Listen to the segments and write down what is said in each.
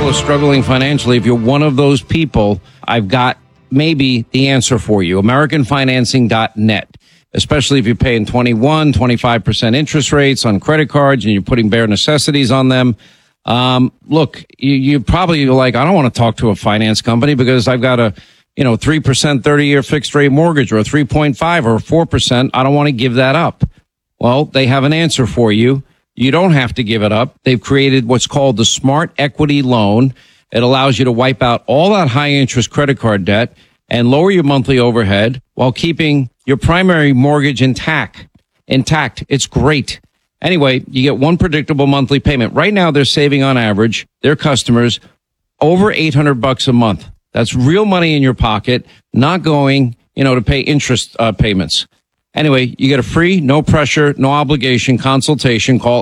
people are struggling financially, if you're one of those people, I've got maybe the answer for you. AmericanFinancing.net. Especially if you're paying 25% interest rates on credit cards and you're putting bare necessities on them. Look, you probably like, I don't want to talk to a finance company because I've got a 3% 30-year fixed rate mortgage or a 3.5 or 4%. I don't want to give that up. Well, they have an answer for you. You don't have to give it up. They've created what's called the Smart Equity Loan. It allows you to wipe out all that high interest credit card debt and lower your monthly overhead while keeping your primary mortgage intact. It's great. Anyway, you get one predictable monthly payment. Right now, they're saving on average their customers over $800 a month. That's real money in your pocket, not going, to pay interest payments. Anyway, you get a free, no pressure, no obligation consultation. Call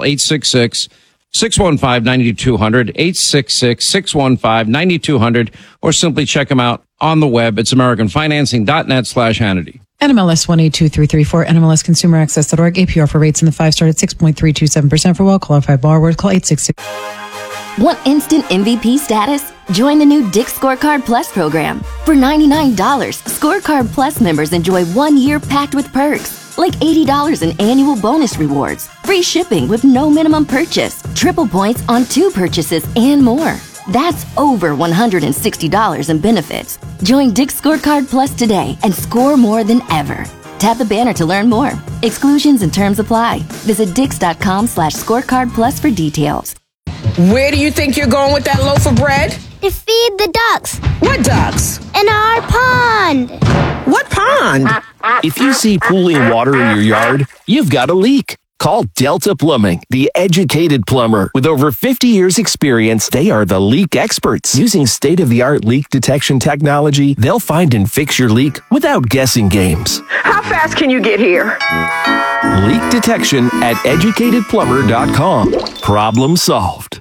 866-615-9200, 866-615-9200, or simply check them out on the web. It's AmericanFinancing.net/Hannity. NMLS 182334, NMLSConsumerAccess.org. APR for rates in the 5-star at 6.327% for well-qualified borrowers. Call 866. Want instant MVP status? Join the new Dick's Scorecard Plus program. For $99, Scorecard Plus members enjoy 1 year packed with perks, like $80 in annual bonus rewards, free shipping with no minimum purchase, triple points on 2 purchases, and more. That's over $160 in benefits. Join Dick's Scorecard Plus today and score more than ever. Tap the banner to learn more. Exclusions and terms apply. Visit Dix.com/scorecard plus for details. Where do you think you're going with that loaf of bread? To feed the ducks. What ducks? In our pond. What pond? If you see pooling water in your yard, you've got a leak. Call Delta Plumbing, the educated plumber. With over 50 years experience, they are the leak experts. Using state-of-the-art leak detection technology, they'll find and fix your leak without guessing games. How fast can you get here? Leak detection at educatedplumber.com. Problem solved.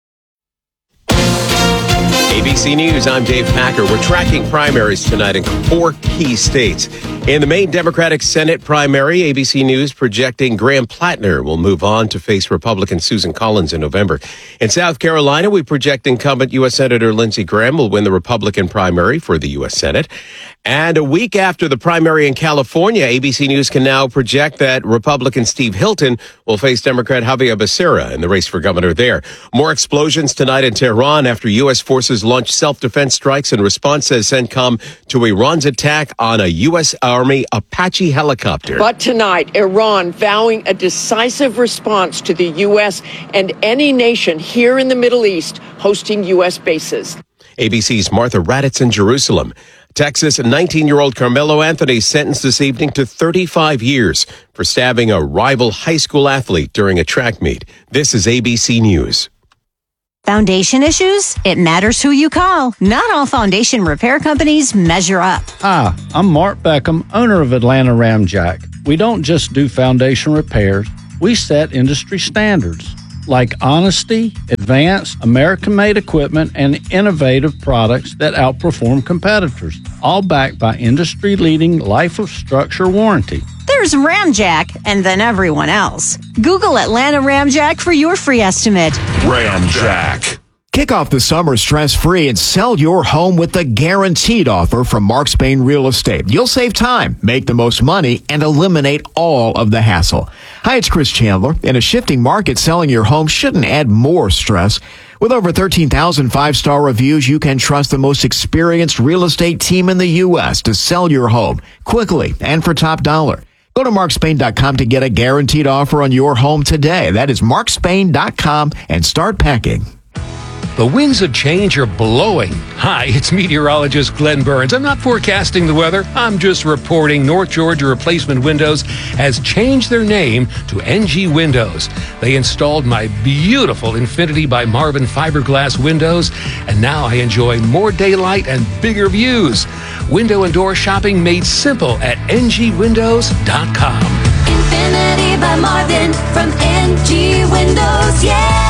ABC News, I'm Dave Packer. We're tracking primaries tonight in 4 key states. In the Maine Democratic Senate primary, ABC News projecting Graham Plattner will move on to face Republican Susan Collins in November. In South Carolina, we project incumbent U.S. Senator Lindsey Graham will win the Republican primary for the U.S. Senate. And a week after the primary in California, ABC News can now project that Republican Steve Hilton will face Democrat Javier Becerra in the race for governor there. More explosions tonight in Tehran after U.S. forces launched self-defense strikes in response, says CENTCOM, to Iran's attack on a U.S. Army Apache helicopter. But tonight, Iran vowing a decisive response to the U.S. and any nation here in the Middle East hosting U.S. bases. ABC's Martha Raddatz in Jerusalem. Texas 19-year-old Carmelo Anthony sentenced this evening to 35 years for stabbing a rival high school athlete during a track meet. This is ABC News. Foundation issues? It matters who you call. Not all foundation repair companies measure up. Hi, I'm Mark Beckham, owner of Atlanta Ramjack. We don't just do foundation repairs. We set industry standards like honesty, advanced, American-made equipment, and innovative products that outperform competitors, all backed by industry-leading life of structure warranty. There's Ramjack, and then everyone else. Google Atlanta Ramjack for your free estimate. Ramjack. Kick off the summer stress-free and sell your home with the guaranteed offer from Mark Spain Real Estate. You'll save time, make the most money, and eliminate all of the hassle. Hi, it's Chris Chandler. In a shifting market, selling your home shouldn't add more stress. With over 13,000 five-star reviews, you can trust the most experienced real estate team in the U.S. to sell your home quickly and for top dollar. Go to markspain.com to get a guaranteed offer on your home today. That is markspain.com and start packing. The winds of change are blowing. Hi, it's meteorologist Glenn Burns. I'm not forecasting the weather. I'm just reporting North Georgia Replacement Windows has changed their name to NG Windows. They installed my beautiful Infinity by Marvin fiberglass windows, and now I enjoy more daylight and bigger views. Window and door shopping made simple at ngwindows.com. Infinity by Marvin from NG Windows, yeah!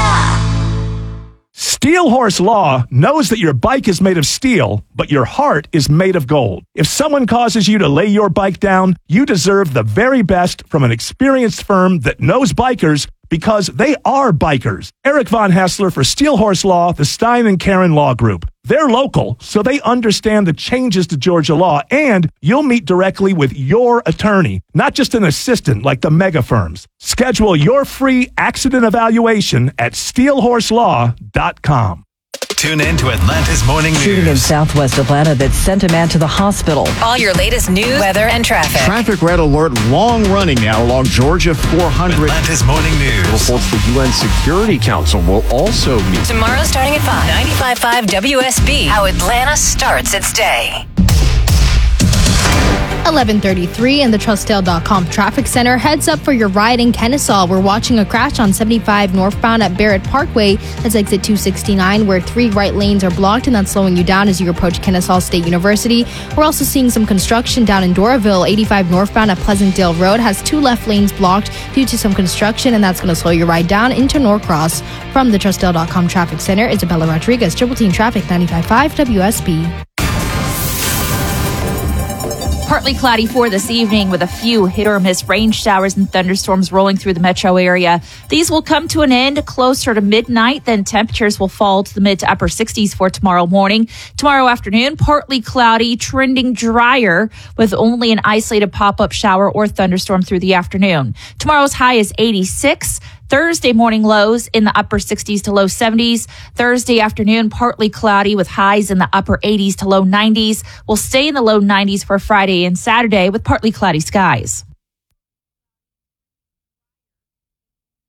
Steel Horse Law knows that your bike is made of steel, but your heart is made of gold. If someone causes you to lay your bike down, you deserve the very best from an experienced firm that knows bikers because they are bikers. Eric Von Hassler for Steel Horse Law, the Stein and Karen Law Group. They're local, so they understand the changes to Georgia law, and you'll meet directly with your attorney, not just an assistant like the mega firms. Schedule your free accident evaluation at steelhorselaw.com. Tune in to Atlanta's Morning News. Shooting in southwest Atlanta that sent a man to the hospital. All your latest news, weather, and traffic. Traffic red alert, long running now along Georgia 400. Atlanta's Morning News. Reports the UN Security Council will also meet Tomorrow starting at 5. 95.5 WSB. How Atlanta starts its day. 11:33 in the Trustdale.com traffic center. Heads up for your ride in Kennesaw. We're watching a crash on 75 northbound at Barrett Parkway. That's exit 269, where 3 right lanes are blocked, and that's slowing you down as you approach Kennesaw State University. We're also seeing some construction down in Doraville. 85 northbound at Pleasantdale Road has 2 left lanes blocked due to some construction, and that's going to slow your ride down into Norcross. From the Trustdale.com traffic center, Isabella Rodriguez, Triple Team Traffic, 95.5 WSB. Partly cloudy for this evening with a few hit or miss rain showers and thunderstorms rolling through the metro area. These will come to an end closer to midnight. Then temperatures will fall to the mid to upper 60s for tomorrow morning. Tomorrow afternoon, partly cloudy, trending drier with only an isolated pop-up shower or thunderstorm through the afternoon. Tomorrow's high is 86. Thursday morning lows in the upper 60s to low 70s. Thursday afternoon, partly cloudy with highs in the upper 80s to low 90s. We'll stay in the low 90s for Friday and Saturday with partly cloudy skies.